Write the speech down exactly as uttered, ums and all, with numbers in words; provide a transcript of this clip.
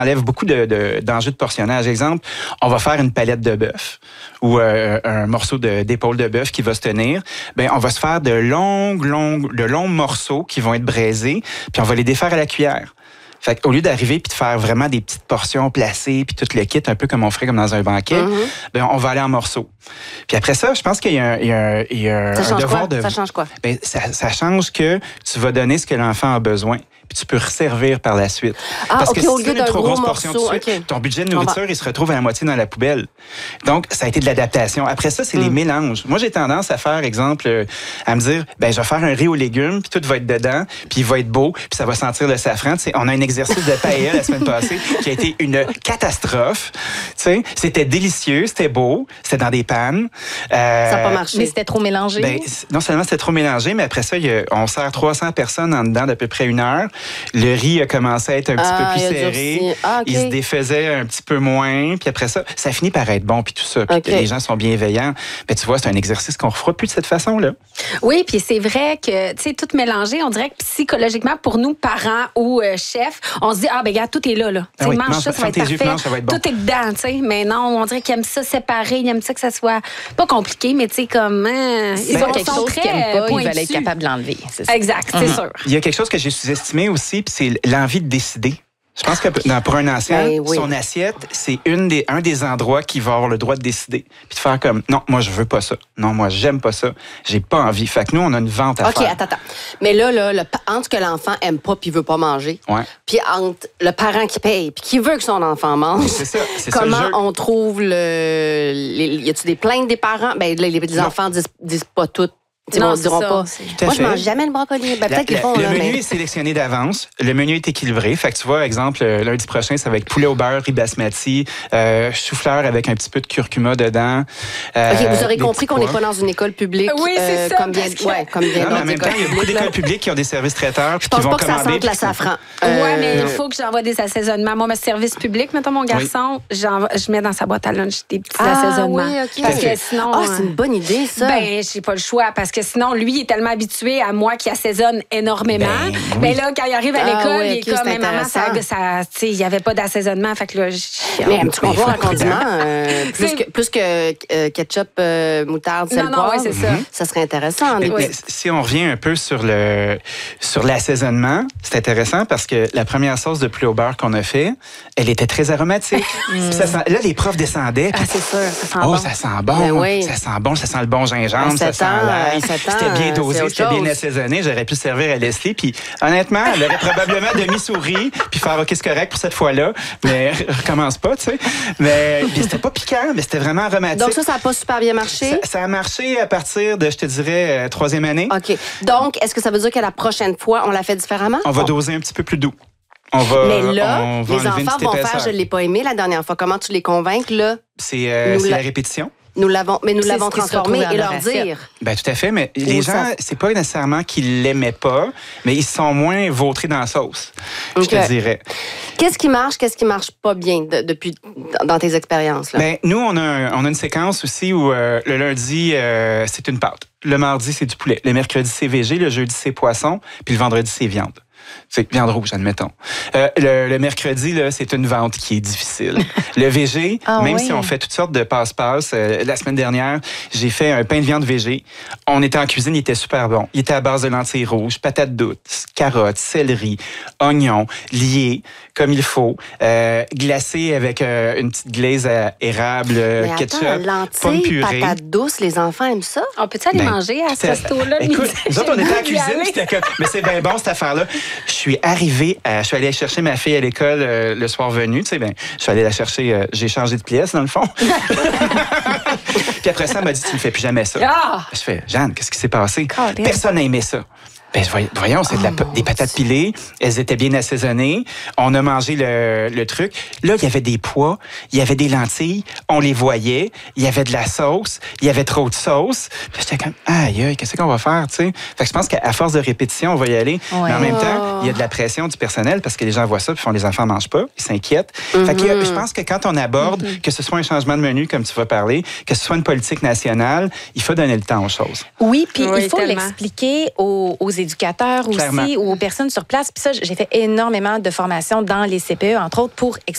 enlève beaucoup de, de, d'enjeux de portionnage. Exemple, on va faire une palette de bœuf ou euh, un morceau de, d'épaule de bœuf qui va se tenir. Ben, on va se faire de longues, longues, de longs morceaux qui vont être braisés, puis on va les défaire à la cuillère. Fait qu'au lieu d'arriver puis de faire vraiment des petites portions placées puis tout le kit, un peu comme on ferait comme dans un banquet, mm-hmm. ben on va aller en morceaux. Puis après ça, je pense qu'il y a un, il y a un, il y a ça un change devoir quoi? de... Ça change quoi? Ben, ça, ça change que tu vas donner ce que l'enfant a besoin. Puis tu peux resservir par la suite. Ah, Parce okay, que si au tu lieu donnes une d'un trop gros grosse portion morceau, de suite, okay. ton budget de nourriture, il se retrouve à la moitié dans la poubelle. Donc, ça a été de l'adaptation. Après ça, c'est mm. les mélanges. Moi, j'ai tendance à faire, exemple, à me dire, ben, je vais faire un riz aux légumes, puis tout va être dedans, puis il va être beau, puis ça va sentir le safran. Tu sais, on a un exercice de paella la semaine passée qui a été une catastrophe. Tu sais, c'était délicieux, c'était beau, c'était dans des pannes. Euh, ça n'a pas marché. Mais c'était trop mélangé. Ben, non seulement c'était trop mélangé, mais après ça, il y a, on sert trois cents personnes en dedans d'à peu près une heure. Le riz a commencé à être un petit ah, peu plus serré. Ah, okay. Il se défaisait un petit peu moins. Puis après ça, ça finit par être bon, puis tout ça. Puis okay. les gens sont bienveillants. Mais tu vois, c'est un exercice qu'on ne refera plus de cette façon-là. Oui, puis c'est vrai que, tu sais, tout mélangé, on dirait que psychologiquement, pour nous, parents ou euh, chefs, on se dit, ah, ben regarde, tout est là, là. Ah oui, mange, mange ça, ça va être parfait. Yeux, mange, ça va être bon. Tout est dedans, tu sais. Mais non, on dirait qu'ils aiment ça séparé. Ils aiment ça que ça soit pas compliqué, mais tu sais, comme. Hein, ils ben, ont quelque chose qu'ils n'aiment pas, ils veulent être capables de l'enlever. C'est ça. Exact, c'est mm-hmm. sûr. Il y a quelque chose que j'ai sous-estimé aussi, puis c'est l'envie de décider. Je pense que pour un ancien, ben oui. son assiette, c'est une des, un des endroits qui va avoir le droit de décider. Puis de faire comme, non, moi, je veux pas ça. Non, moi, j'aime pas ça. J'ai pas envie. Fait que nous, on a une vente à okay, faire. OK, attends, attends. Mais là, là le, entre ce que l'enfant aime pas puis veut pas manger, ouais. puis entre le parent qui paye puis qui veut que son enfant mange, c'est ça, c'est comment ça, le jeu. On trouve le... Les, y a-tu des plaintes des parents? Ben, les, les enfants disent, disent pas tout. Non, ils diront ça, pas. Moi, je mange jamais le brocoli. Ben, peut-être qu'ils font. Le là, menu mais... est sélectionné d'avance. Le menu est équilibré. Fait que tu vois, exemple, lundi prochain, ça va être poulet au beurre, riz basmati, euh, chou-fleur avec un petit peu de curcuma dedans. Euh, OK, vous aurez compris qu'on n'est pas dans une école publique. Oui, c'est euh, ça. Comme bien, que... ouais, comme bien non, mais en même temps, il y a beaucoup d'écoles publiques qui ont des services traiteurs puis qui vont commander. Je pense pas que ça sente la safran. Euh... Oui, mais il faut que j'envoie des assaisonnements. Moi, mon service public, mettons mon garçon, oui. je mets dans sa boîte à lunch des petits ah, assaisonnements. Oui, OK. Parce que sinon... Ah, c'est une bonne idée, ça. Ben, j'ai pas le choix parce que sinon, lui, il est tellement habitué à moi qui assaisonne énormément. Ben, oui. Mais là, quand il arrive à l'école, ah, oui, okay, il est comme, mais maman, ça, ça, tu sais, il n'y avait pas d'assaisonnement. Fait que là, je... Mais un petit concours en condiment, euh, plus, que, plus que euh, ketchup, euh, moutarde, sel, non, non, ouais, c'est ça. Mm-hmm. Ça serait intéressant. Mais, oui. Si on revient un peu sur le sur l'assaisonnement, c'est intéressant parce que la première sauce de poulet au beurre qu'on a fait, elle était très aromatique. mm. ça sent, là, les profs descendaient. Ah, c'est sûr, ça sent oh, bon. ça sent bon. Ben oui. Ça sent bon, ça sent le bon gingembre, ça sent l'ail. C'était bien dosé, c'était bien assaisonné. J'aurais pu servir à Leslie. Puis honnêtement, elle aurait probablement demi-souris puis faire OK, c'est correct pour cette fois-là. Mais recommence pas, tu sais. Mais puis c'était pas piquant, mais c'était vraiment aromatique. Donc ça, ça n'a pas super bien marché? Ça, ça a marché à partir de, je te dirais, euh, troisième année. OK. Donc, est-ce que ça veut dire que la prochaine fois, on la fait différemment? On va doser un petit peu plus doux. On va, mais là, on va les enfants vont épaisseur. faire « je ne l'ai pas aimé la dernière fois ». Comment tu les convaincs, là? C'est euh, la répétition. Nous l'avons, mais nous l'avons transformé et leur dire. Ben tout à fait, mais les Ou gens, ça... c'est pas nécessairement qu'ils l'aimaient pas, mais ils sont moins vautrés dans la sauce, okay. je te dirais. Qu'est-ce qui marche, qu'est-ce qui marche pas bien de, depuis dans tes expériences là? Ben nous, on a un, on a une séquence aussi où euh, le lundi euh, c'est une pâte, le mardi c'est du poulet, le mercredi c'est végé, le jeudi c'est poisson, puis le vendredi c'est viande. C'est viande rouge, admettons. Euh, le, le mercredi, là, c'est une vente qui est difficile. Le végé, ah, même oui. si on fait toutes sortes de passe-passe, euh, la semaine dernière, j'ai fait un pain de viande végé. On était en cuisine, il était super bon. Il était à base de lentilles rouges, patates douces, carottes, céleri, oignons, liés comme il faut, euh, glacé avec euh, une petite glaze à érable, Mais ketchup, attends, lentilles, pomme purée. patates douces, les enfants aiment ça? On peut-tu aller ben, manger à ce resto-là? Écoute, nous autres, on était en cuisine, c'était comme, mais c'est bien bon cette affaire-là. Je suis arrivée, à, je suis allée chercher ma fille à l'école euh, le soir venu, tu sais, ben, je suis allée la chercher, euh, j'ai changé de pièce dans le fond. Puis après ça, elle m'a dit, tu ne fais plus jamais ça. Ah! Je fais, Jeanne, qu'est-ce qui s'est passé? God, Personne n'a aimé ça. Ben, voyons, c'est de la, des patates pilées. Elles étaient bien assaisonnées. On a mangé le, le truc. Là, il y avait des pois, il y avait des lentilles. On les voyait. Il y avait de la sauce. Il y avait trop de sauce. Puis j'étais comme, aïe, aïe, qu'est-ce qu'on va faire, tu sais? Fait que je pense qu'à force de répétition, on va y aller. Ouais. Mais en même temps, il y a de la pression du personnel parce que les gens voient ça puis font les enfants mangent pas. Ils s'inquiètent. Mm-hmm. Fait que je pense que quand on aborde, mm-hmm. que ce soit un changement de menu, comme tu vas parler, que ce soit une politique nationale, il faut donner le temps aux choses. Oui, puis oui, il faut tellement. l'expliquer aux, aux éducateurs aussi, Clairement. Ou aux personnes sur place. Puis ça, j'ai fait énormément de formations dans les C P E, entre autres, pour expliquer